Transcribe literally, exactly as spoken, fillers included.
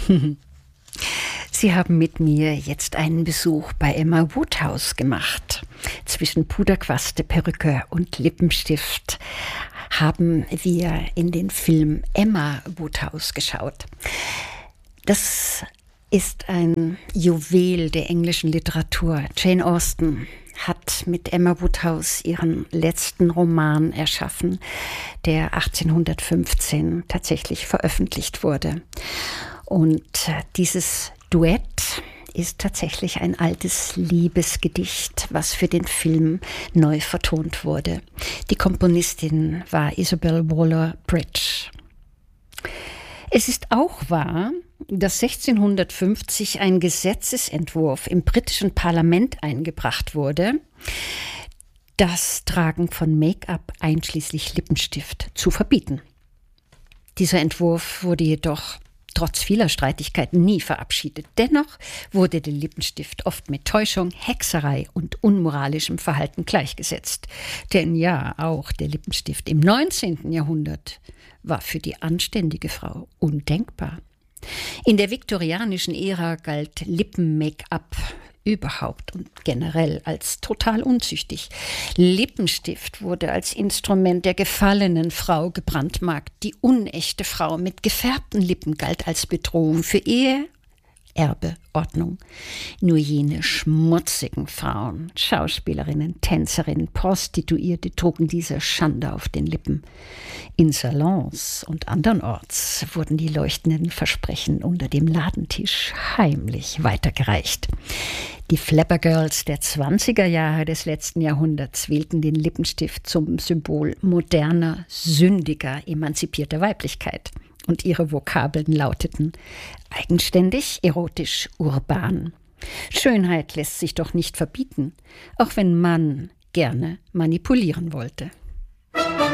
Sie haben mit mir jetzt einen Besuch bei Emma Woodhouse gemacht. Zwischen Puderquaste, Perücke und Lippenstift haben wir in den Film Emma Woodhouse geschaut. Das ist ein Juwel der englischen Literatur. Jane Austen hat mit Emma Woodhouse ihren letzten Roman erschaffen, der achtzehnhundertfünfzehn tatsächlich veröffentlicht wurde. Und dieses Duett ist tatsächlich ein altes Liebesgedicht, was für den Film neu vertont wurde. Die Komponistin war Isabel Waller-Bridge. Es ist auch wahr, dass sechzehnhundertfünfzig ein Gesetzesentwurf im britischen Parlament eingebracht wurde, das Tragen von Make-up einschließlich Lippenstift zu verbieten. Dieser Entwurf wurde jedoch trotz vieler Streitigkeiten nie verabschiedet. Dennoch wurde der Lippenstift oft mit Täuschung, Hexerei und unmoralischem Verhalten gleichgesetzt. Denn ja, auch der Lippenstift im neunzehnten Jahrhundert war für die anständige Frau undenkbar. In der viktorianischen Ära galt Lippen-Make-up überhaupt und generell als total unzüchtig. Lippenstift wurde als Instrument der gefallenen Frau gebrandmarkt. Die unechte Frau mit gefärbten Lippen galt als Bedrohung für Ehe, Erbe, Ordnung. Nur jene schmutzigen Frauen, Schauspielerinnen, Tänzerinnen, Prostituierte trugen diese Schande auf den Lippen. In Salons und andernorts wurden die leuchtenden Versprechen unter dem Ladentisch heimlich weitergereicht. Die Flapper Girls der zwanziger Jahre des letzten Jahrhunderts wählten den Lippenstift zum Symbol moderner, sündiger, emanzipierter Weiblichkeit. Und ihre Vokabeln lauteten eigenständig, erotisch, urban. Schönheit lässt sich doch nicht verbieten, auch wenn man gerne manipulieren wollte.